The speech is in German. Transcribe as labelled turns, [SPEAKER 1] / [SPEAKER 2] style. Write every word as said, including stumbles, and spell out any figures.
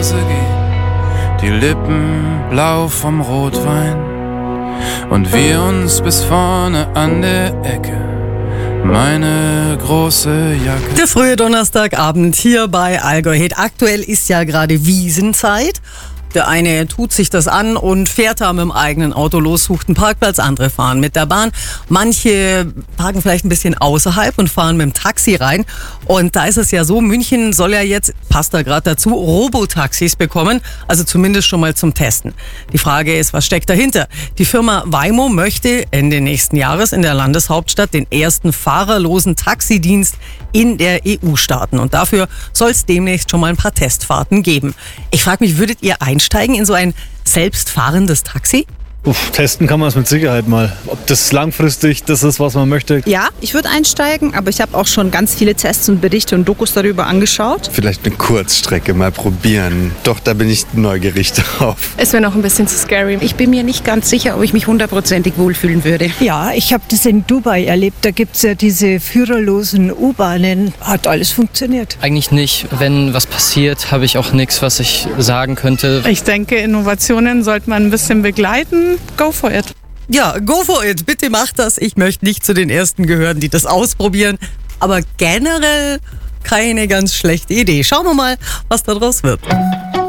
[SPEAKER 1] Hause gehen, die Lippen blau vom Rotwein und wir uns bis vorne an der Ecke meine große Jacke.
[SPEAKER 2] Der frühe Donnerstagabend hier bei Allgäu Hit. Aktuell ist ja gerade Wiesenzeit. Der eine tut sich das an und fährt da mit dem eigenen Auto los, sucht einen Parkplatz, andere fahren mit der Bahn. Manche parken vielleicht ein bisschen außerhalb und fahren mit dem Taxi rein. Und da ist es ja so, München soll ja jetzt, passt da gerade dazu, Robotaxis bekommen, also zumindest schon mal zum Testen. Die Frage ist, was steckt dahinter? Die Firma Waymo möchte Ende nächsten Jahres in der Landeshauptstadt den ersten fahrerlosen Taxidienst in der E U starten. Und dafür soll es demnächst schon mal ein paar Testfahrten geben. Ich frage mich, würdet ihr einsteigen in so ein selbstfahrendes Taxi?
[SPEAKER 3] Uff, testen kann man es mit Sicherheit mal. Ob das langfristig das ist, was man möchte.
[SPEAKER 4] Ja, ich würde einsteigen, aber ich habe auch schon ganz viele Tests und Berichte und Dokus darüber angeschaut.
[SPEAKER 5] Vielleicht eine Kurzstrecke mal probieren. Doch, da bin ich neugierig drauf.
[SPEAKER 6] Es wäre noch ein bisschen zu scary.
[SPEAKER 4] Ich bin mir nicht ganz sicher, ob ich mich hundertprozentig wohlfühlen würde.
[SPEAKER 7] Ja, ich habe das in Dubai erlebt. Da gibt es ja diese führerlosen U-Bahnen. Hat alles funktioniert.
[SPEAKER 8] Eigentlich nicht. Wenn was passiert, habe ich auch nichts, was ich sagen könnte.
[SPEAKER 9] Ich denke, Innovationen sollte man ein bisschen begleiten. Go for it.
[SPEAKER 2] Ja, go for it. Bitte macht das. Ich möchte nicht zu den Ersten gehören, die das ausprobieren. Aber generell keine ganz schlechte Idee. Schauen wir mal, was daraus wird.